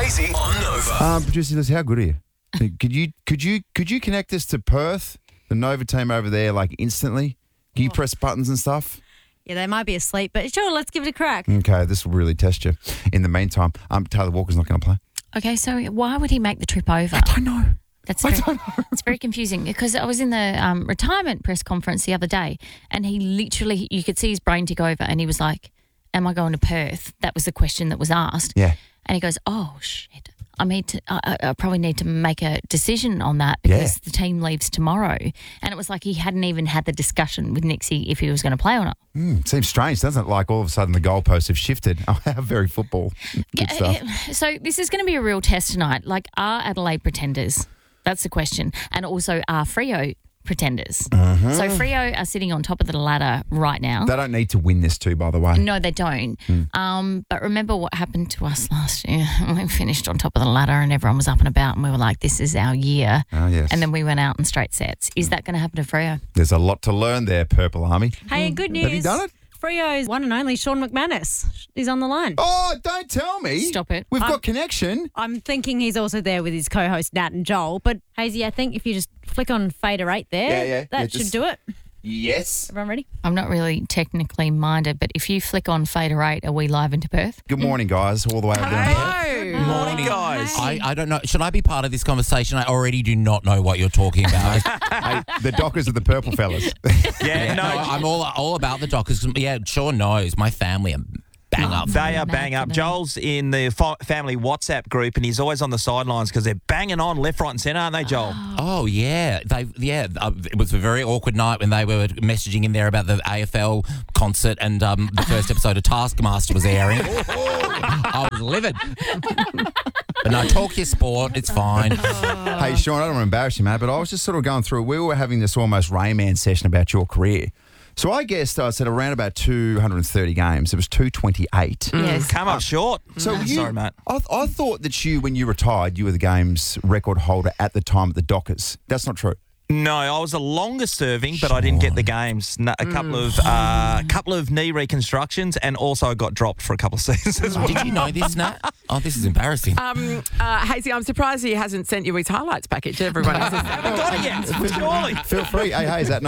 Hazy on Nova. Producer Liz, how good are you? Could you connect us to Perth, the Nova team over there, like instantly? Can you press buttons and stuff? Yeah, they might be asleep, but sure, let's give it a crack. Okay, this will really test you. In the meantime, Taylor Walker's not going to play. Okay, so why would he make the trip over? I don't know. It's very confusing because I was in the retirement press conference the other day and he literally, you could see his brain tick over and he was like, am I going to Perth? That was the question that was asked. Yeah. And he goes, oh, shit. I probably need to make a decision on that because the team leaves tomorrow. And it was like he hadn't even had the discussion with Nixie if he was going to play or not. Seems strange, doesn't it? Like all of a sudden the goalposts have shifted. Oh, how very football. Good stuff. So this is going to be a real test tonight. Like, are Adelaide pretenders? That's the question. And also, are Freo pretenders? So Freo are sitting on top of the ladder right now. They don't need to win this too, by the way. No, they don't. But remember what happened to us last year? We finished on top of the ladder and everyone was up and about and we were like, this is our year. Oh, yes. And then we went out in straight sets. Is that going to happen to Freo? There's a lot to learn there, Purple Army. Hey, and good news. Have you done it? Freo's one and only Sean McManus is on the line. Oh, don't tell me. Stop it. We've got connection. I'm thinking he's also there with his co-host Nat and Joel. But Hazy, I think if you just flick on fader 8 there, that should do it. Yes. Everyone ready? I'm not really technically minded, but if you flick on fader 8, are we live into Perth? Good morning, guys, all the way over there. Good morning, guys. Hey. I don't know. Should I be part of this conversation? I already do not know what you're talking about. Hey, the Dockers are the purple fellas. I'm all about the Dockers. Yeah, Sean knows. My family are bang up. They are bang up. Joel's in the family WhatsApp group and he's always on the sidelines because they're banging on left, right and centre, aren't they, Joel? Oh, yeah. It was a very awkward night when they were messaging in there about the AFL concert and the first episode of Taskmaster was airing. I was livid. But no, talk your sport. It's fine. Hey, Sean, I don't want to embarrass you, mate, but I was just sort of going through. We were having this almost Rain Man session about your career. So I guessed I said around about 230 games. It was 228. Yes. Come up short. So Sorry, mate. I thought that when you retired, you were the game's record holder at the time at the Dockers. That's not true. No, I was the longest serving, but I didn't get the games. A couple of knee reconstructions, and also I got dropped for a couple of seasons as well. Did you know this, Nat? Oh, this is embarrassing. Hazy, I'm surprised he hasn't sent you his highlights package. Everyone else has. I haven't got it yet. Surely. Feel free. Hey, is that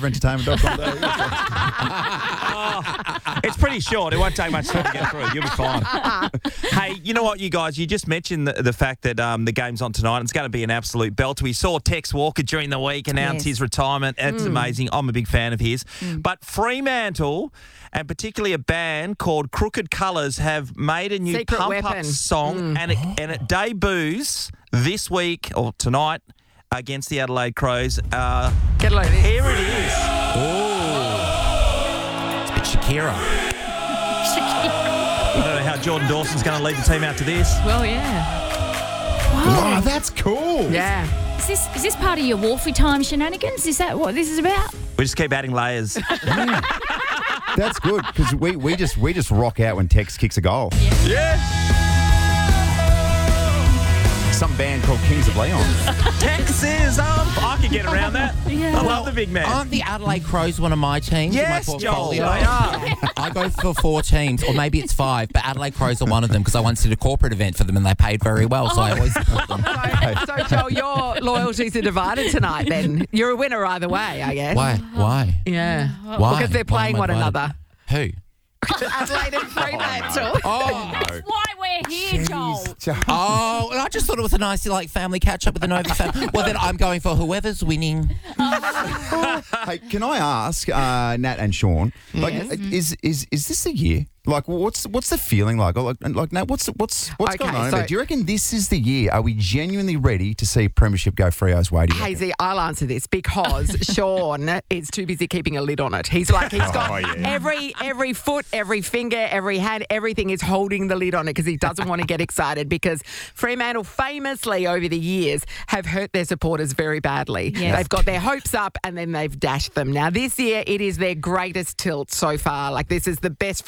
NovaEntertainment.com? It's pretty short. It won't take much time to get through. You'll be fine. Hey, you know what, you guys? You just mentioned the fact that the game's on tonight. It's going to be an absolute belter. We saw Tex Walker during the week announce his retirement. It's amazing. I'm a big fan of his. But Fremantle, and particularly a band called Crooked Colours, have made a new Secret pump-up Weapon. song, and it debuts this week or tonight against the Adelaide Crows. Get a load of this. Here it is. It's a bit Shakira. I don't know how Jordan Dawson's going to lead the team out to this. Well, yeah. Wow, that's cool. Yeah. Is this part of your Wolfie time shenanigans? Is that what this is about? We just keep adding layers. That's good because we just rock out when Tex kicks a goal. Yeah. Some band called Kings of Leon. Texas, I could get around that. Yeah. I love the big man. Aren't the Adelaide Crows one of my teams Yes, in my Joel, portfolio? they are. I go for 4 teams, or maybe it's 5, but Adelaide Crows are one of them because I once did a corporate event for them and they paid very well, so I always support them. So, Joel, your loyalties are divided tonight then. You're a winner either way, I guess. Why? Yeah. Why? Because they're playing Why one am I another. divided? Who? Adelaide and Fremantle. That's why we're here, Joel. Oh, I just thought it was a nice family catch up with the Nova family. Well, then I'm going for whoever's winning. Hey, can I ask Nat and Sean? Like, is this the year? Like, what's the feeling like? Like Nat, what's Okay, going on? so- Do you reckon this is the year? Are we genuinely ready to see Premiership go Freo's way? Do you reckon? Hazy, I'll answer this because Sean is too busy keeping a lid on it. He's got every foot, every finger, every hand, everything is holding the lid on it because he doesn't want to get excited because Fremantle famously over the years have hurt their supporters very badly. Yes. They've got their hopes up and then they've dashed them. Now this year it is their greatest tilt so far. Like this is the best form they've been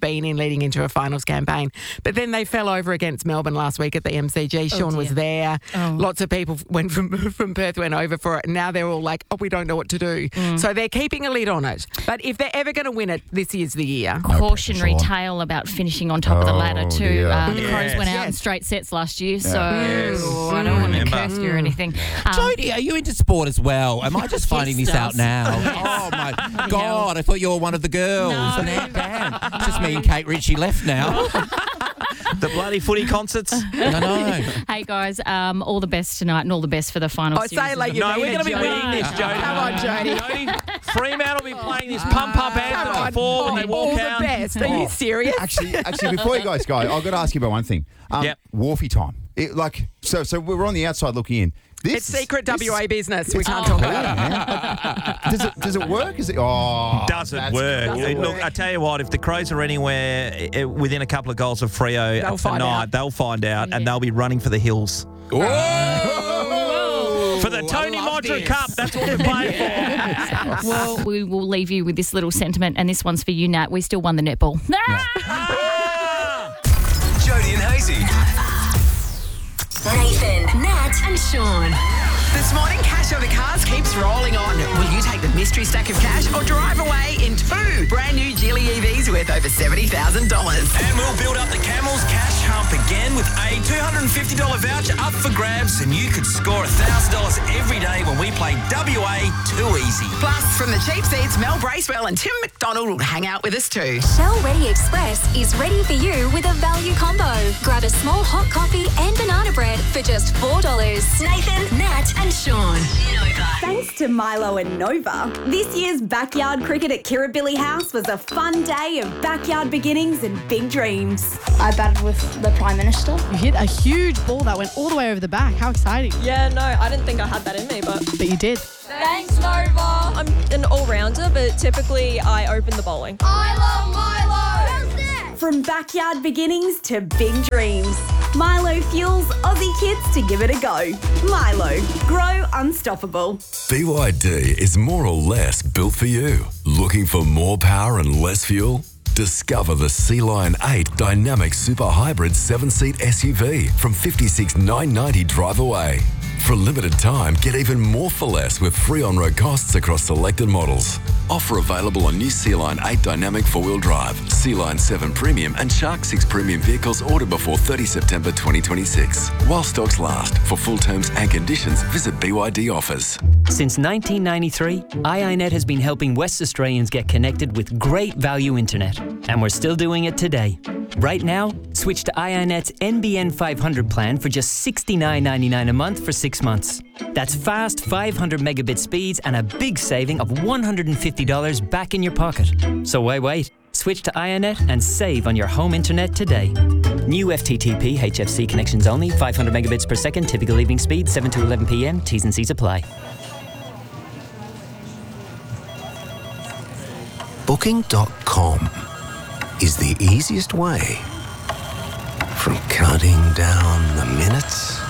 been in leading into a finals campaign. But then they fell over against Melbourne last week at the MCG. Sean was there. Lots of people went from Perth went over for it. And now they're all like, we don't know what to do. So they're keeping a lid on it. But if they're ever going to win it, this is the year. Cautionary tale about finishing on top of the ladder too. dear. The Crows went out in straight sets last year, so I don't want to curse you or anything. Jodie, are you into sport as well? Am I just finding this out now? Oh, my God. I thought you were one of the girls. No. Man. It's just me and Kate Ritchie left now. The bloody footy concerts. I know. Hey, guys, all the best tonight and all the best for the final series. Say it like you No, mean we're it, going to be Jodie. winning this, Jodie. Come on, Jodie. Jodie, Fremantle will be playing this pump-up anthem before when they walk all out. the best. Are you serious? Actually, before you guys go, I've got to ask you about one thing. Wharfie time. So we're on the outside looking in. It's secret WA business. We can't talk about it. Does it work? Doesn't work. Look, I tell you what, if the Crows are anywhere within a couple of goals of Freo tonight, they'll find out and they'll be running for the hills. Whoa! For the Tony Modra Cup, that's what we're playing for. Well, we will leave you with this little sentiment, and this one's for you, Nat. We still won the netball. Jodie and Hazy. Nathan, Nat and Sean. This morning, Cash Over Cars keeps rolling on. Will you take the mystery stack of cash or drive away in 2 brand new Geely EVs worth over $70,000? And we'll build up the Camels cash hump again with a $250 voucher up for grabs, and you could score $1,000 every day when we play WA Too Easy. Plus, from the cheap seats, Mel Bracewell and Tim McDonald will hang out with us too. Shell Ready Express is ready for you with a value combo. Grab a small hot coffee and banana bread for just $4. Nathan, Nat and Sean. Thanks to Milo and Nova, this year's backyard cricket at Kirribilli House was a fun day of backyard beginnings and big dreams. I batted with the Prime Minister. You hit a huge ball that went all the way over the back. How exciting. Yeah, no, I didn't think I had that in me, but you did. Thanks, Nova. I'm an all-rounder, but typically I open the bowling. I love Milo! From backyard beginnings to big dreams, Milo fuels Aussie kids to give it a go. Milo, grow unstoppable. BYD is more or less built for you. Looking for more power and less fuel? Discover the Sea Lion 8 Dynamic Super Hybrid 7-seat SUV from $56,990 drive away. For a limited time, get even more for less with free on-road costs across selected models. Offer available on new Sea Lion 8 Dynamic 4-wheel drive, Sea Lion 7 Premium and Shark 6 Premium vehicles ordered before 30 September 2026. While stocks last. For full terms and conditions, visit BYD offers. Since 1993, iiNet has been helping West Australians get connected with great value internet. And we're still doing it today. Right now, switch to iiNet's NBN 500 plan for just $69.99 a month for 6 months. That's fast 500 megabit speeds and a big saving of $150 back in your pocket. So why wait? Switch to iiNet and save on your home internet today. New FTTP HFC connections only, 500 megabits per second, typical evening speed, 7 to 11 p.m. T's and C's apply. Booking.com is the easiest way from counting down the minutes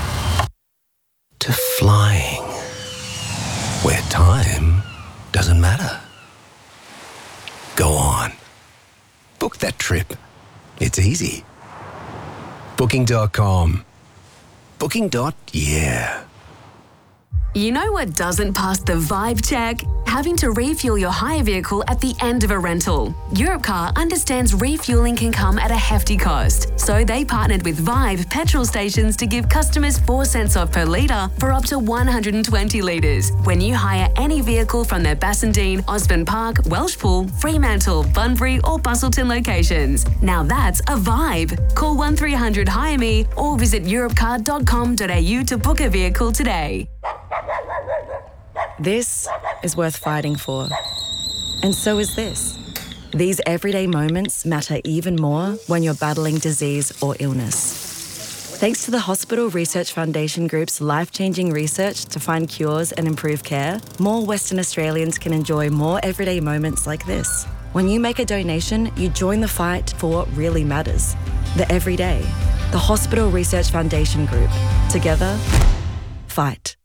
to flying where time doesn't matter. Go on. Book that trip. It's easy. Booking.com. Booking.yeah. You know what doesn't pass the vibe check? Having to refuel your hire vehicle at the end of a rental. Europcar understands refueling can come at a hefty cost, so they partnered with Vibe petrol stations to give customers 4 cents off per litre for up to 120 litres when you hire any vehicle from their Bassendean, Osborne Park, Welshpool, Fremantle, Bunbury or Busselton locations. Now that's a vibe. Call 1300 Hire Me or visit europcar.com.au to book a vehicle today. This is worth fighting for. And so is this. These everyday moments matter even more when you're battling disease or illness. Thanks to the Hospital Research Foundation Group's life-changing research to find cures and improve care, more Western Australians can enjoy more everyday moments like this. When you make a donation, you join the fight for what really matters. The everyday. The Hospital Research Foundation Group. Together, fight.